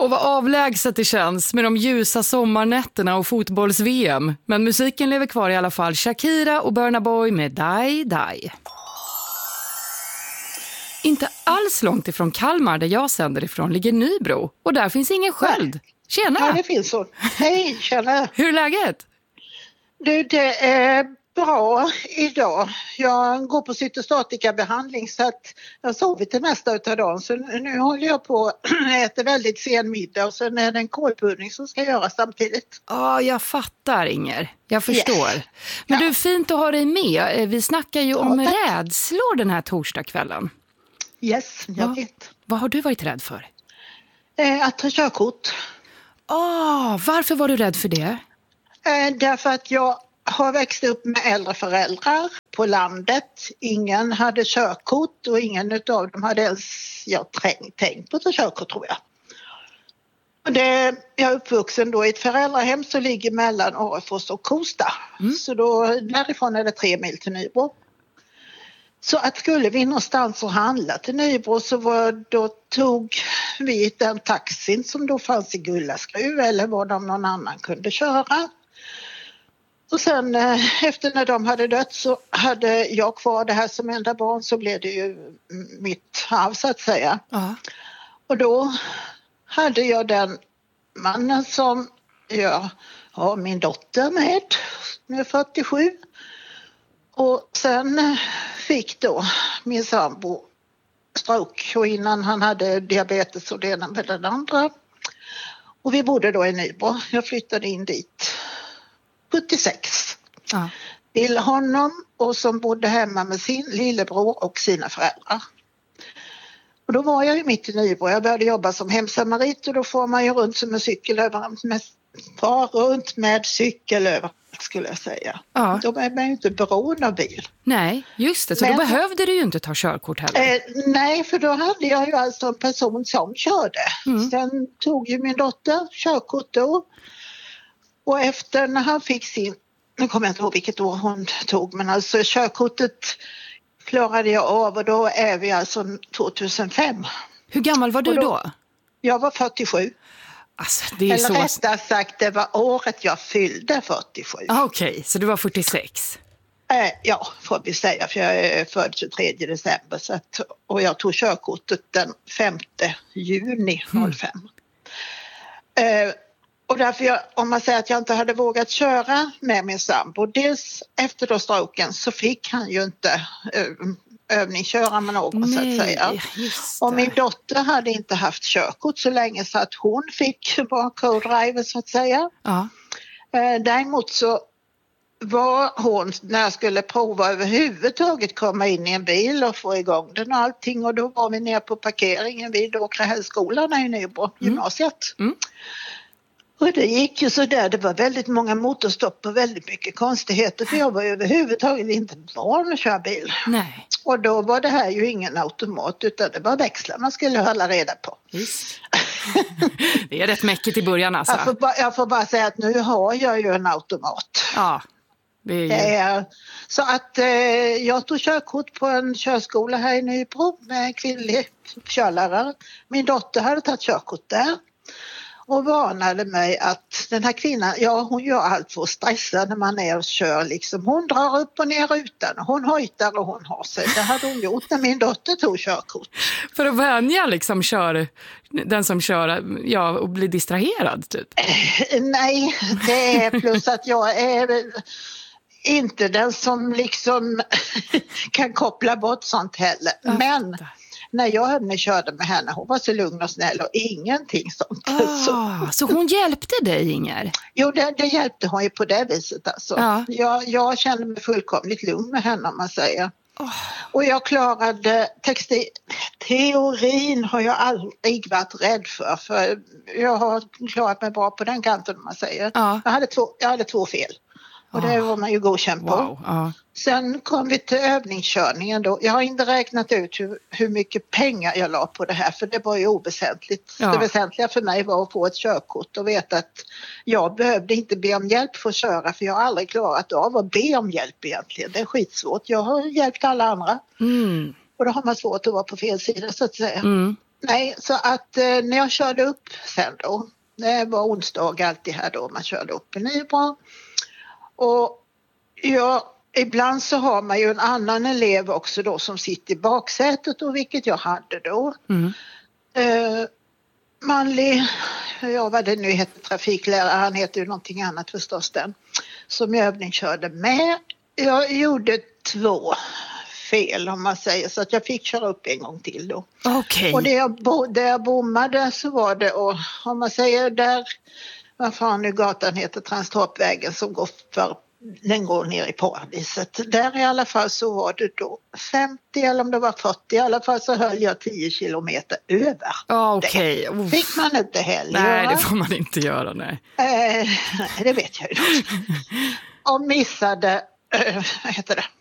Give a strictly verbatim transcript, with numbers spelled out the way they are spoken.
Och vad avlägset det känns med de ljusa sommarnätterna och fotbolls-V M. Men musiken lever kvar i alla fall. Shakira och Burna Boy med Die Die. Inte alls långt ifrån Kalmar, där jag sänder ifrån, ligger Nybro. Och där finns ingen sköld. Tjena! Ja, det finns så. Hej, tjena! Hur är läget? Du, det är bra idag. Jag går på cytostatikabehandling så att jag sovit det mesta av dagen. Så nu håller jag på att äta väldigt sen middag och sen är det en kålpudding som ska göras samtidigt. Ja, jag fattar, Inger. Jag förstår. Yes. Men Ja. du, fint att ha dig med. Vi snackar ju Ja, om tack. rädslor den här torsdagskvällen. Yes, jag Ja. vet. Vad har du varit rädd för? Eh, att ta körkort. Ah, varför var du rädd för det? Eh, därför att jag har växt upp med äldre föräldrar på landet. Ingen hade körkort och ingen av dem hade ens jag tänkt, tänkt på att ta körkort, tror jag. Och det, jag är uppvuxen då i ett föräldrahem som ligger mellan Orrefors och Kosta. Mm. Så då, därifrån är det tre mil till Nybro. Så att skulle vi någonstans och handla till Nybro så var, då tog vi den taxin som då fanns i Gullaskruv eller vad de någon annan kunde köra. Och sen eh, efter när de hade dött så hade jag kvar det här som enda barn, så blev det ju mitt arv så att säga. Ja. Och då hade jag den mannen som jag har min dotter med, med fyrtiosju. Och sen fick då min sambo stroke och innan han hade diabetes och det ena med den andra. Och vi bodde då i Nybro. Jag flyttade in dit sjuttiosex Ja. till honom och som bodde hemma med sin lillebror och sina föräldrar. Och då var jag ju mitt i Nybro. Jag började jobba som hemsamarit och då får man ju runt som en cykel överallt med far runt med cykel överallt skulle jag säga. Ja. Då är man ju inte beroende av bil. Nej, just det. Så Men- då behövde du ju inte ta körkort heller. Eh, nej, för då hade jag ju alltså en person som körde. Mm. Sen tog ju min dotter körkort då. Och efter när han fick sin, nu kommer jag inte ihåg vilket år hon tog, men alltså körkortet klarade jag av och då är vi alltså tvåtusenfem. Hur gammal var du och då? då- Jag var fyrtiosju. Alltså, det är Eller så... rättare sagt, det var året jag fyllde fyrtiosju. Ah, Okej, så du var fyrtiosex. Eh, ja, får vi säga, för jag är född tjugotredje december så att, och jag tog körkortet den femte juni noll fem. Mm. Eh, och därför jag, om man säger att jag inte hade vågat köra med min sambo, dels efter då stroken så fick han ju inte eh, övningsköra med någon så att säga. just Och det. min dotter hade inte haft körkort så länge så att hon fick vara co-driver så att säga. Ja. Eh, däremot så var hon, när jag skulle prova överhuvudtaget komma in i en bil och få igång den och allting, och då var vi nere på parkeringen vid Åkrahällskolan i Nybro, gymnasiet. Mm. Och det gick ju så där, det var väldigt många motorstopp och väldigt mycket konstigheter för jag var överhuvudtaget inte van att köra bil. Nej, Och då var det här ju ingen automat utan det var växlar man skulle hålla reda på. just. Det är rätt mäckigt i början alltså. Jag får, bara, jag får bara säga att nu har jag ju en automat. Ja, det är ju... Det är, så att eh, jag tog körkort på en körskola här i Nybro med en kvinnlig körlärare. Min dotter hade tagit körkort där och varnade mig att den här kvinnan, ja hon gör allt för att stressa när man är och kör liksom. Hon drar upp och ner rutan, hon hojtar och hon har sig. Det hade hon gjort när min dotter tog körkort. För att vänja liksom kör, den som kör, ja, och blir distraherad typ. Eh, nej, det är plus att jag är inte den som liksom kan koppla bort sånt heller. Men när jag henne körde med henne, hon var så lugn och snäll och ingenting sånt. Ah, Så, så hon hjälpte dig, Inger? jo, det, det hjälpte hon ju på det viset alltså. Ja. Jag, jag kände mig fullkomligt lugn med henne om man säger. Oh. Och jag klarade textil. Teorin har jag aldrig varit rädd för. För jag har klarat mig bra på den kanten om man säger. Ja. Jag hade två, jag hade två fel. Och det var man ju godkänd på. Wow, ja. Sen kom vi till övningskörningen då. Jag har inte räknat ut hur, hur mycket pengar jag la på det här. För det var ju oväsentligt. Ja. Det väsentliga för mig var att få ett körkort och veta att jag behövde inte be om hjälp för att köra. För jag har aldrig klarat av att be om hjälp egentligen. Det är skitsvårt. Jag har hjälpt alla andra. Mm. Och då har man svårt att vara på fel sida så att säga. Mm. nej, så att eh, när jag körde upp sen då, det var onsdag alltid här då, man körde upp i Nybro. Och ja, ibland så har man ju en annan elev också då som sitter i baksätet då, vilket jag hade då. Mm. Eh, manlig, ja vad det nu heter, trafiklärare, han heter ju någonting annat förstås den, som jag övningskörde med. Jag gjorde två fel om man säger, så att jag fick köra upp en gång till då. Okay. Och det jag, där jag bommade så var det, och om man säger där, vad fan nu gatan heter, Transtorpvägen som går för, den går ner i paradiset. Där i alla fall så var det då femtio eller om det var fyrtio, i alla fall så höll jag tio kilometer över. Okej. Okay. Fick man inte heller Nej, göra. Det får man inte göra, nej. Eh, det vet jag ju då. Och missade, eh, vad heter det?